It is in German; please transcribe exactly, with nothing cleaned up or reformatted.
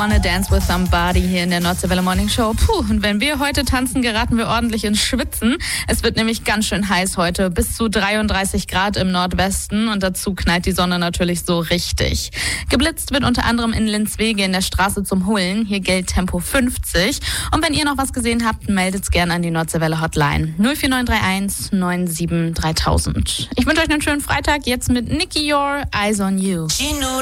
Wanna Dance with Somebody hier in der Nordseewelle Morning Show. Puh, und wenn wir heute tanzen, geraten wir ordentlich ins Schwitzen. Es wird nämlich ganz schön heiß heute, bis zu dreiunddreißig Grad im Nordwesten und dazu knallt die Sonne natürlich so richtig. Geblitzt wird unter anderem in Linswege in der Straße zum Hullen. Hier gilt Tempo fünfzig. Und wenn ihr noch was gesehen habt, meldet's gerne an die Nordseewelle Hotline null vier neun drei eins neun sieben dreitausend. Ich wünsche euch einen schönen Freitag, jetzt mit Nicky Your Eyes on You.